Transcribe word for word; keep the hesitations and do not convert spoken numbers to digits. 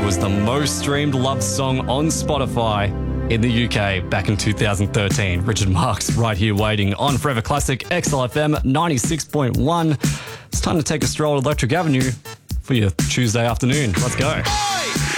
was the most streamed love song on Spotify in the U K back in two thousand thirteen. Richard Marx right here waiting on Forever Classic X L F M ninety-six point one. It's time to take a stroll at Electric Avenue for your Tuesday afternoon. Let's go.